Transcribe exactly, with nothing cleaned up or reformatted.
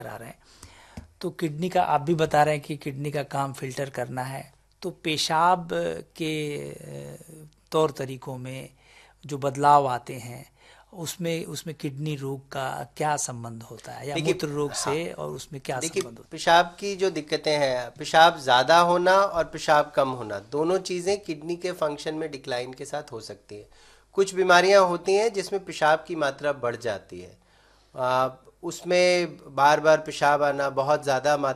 करा रहे हैं, तो किडनी का आप भी बता रहे हैं कि किडनी का काम फिल्टर करना है, तो पेशाब के अ, तौर तरीकों में जो बदलाव आते हैं उसमें उसमें किडनी रोग का क्या संबंध होता है, या देखिए, मूत्र रोग हाँ, से और उसमें क्या देखिए, संबंध होता पेशाब की जो दिक्कतें हैं, पेशाब ज़्यादा होना और पेशाब कम होना, दोनों चीज़ें किडनी के फंक्शन में डिक्लाइन के साथ हो सकती है। कुछ बीमारियां होती हैं जिसमें पेशाब की मात्रा बढ़ जाती है। आ, उसमें बार बार पेशाब आना, बहुत ज़्यादा